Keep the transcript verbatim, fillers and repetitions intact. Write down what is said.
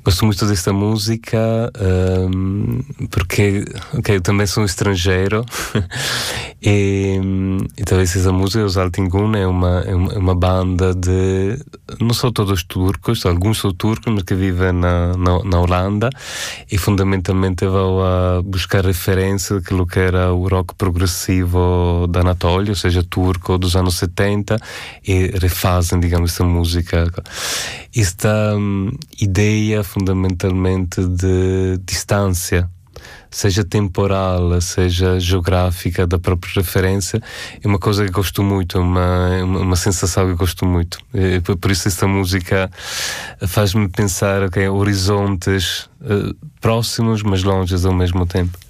Gosto muito desta música um, porque okay, eu também sou um estrangeiro e, e talvez essa música, Os Altingun, é uma, é uma banda de, não são todos turcos, alguns são turcos, mas que vivem na, na, na Holanda, e fundamentalmente vão a buscar referência daquilo que era o rock progressivo da Anatólia, ou seja, turco dos anos setenta, e refazem, digamos, essa música. Esta um, ideia fundamentalmente de distância, seja temporal, seja geográfica, da própria referência, é uma coisa que gosto muito, é uma, uma sensação que gosto muito. E por isso esta música faz-me pensar, okay, horizontes uh, próximos, mas longes ao mesmo tempo.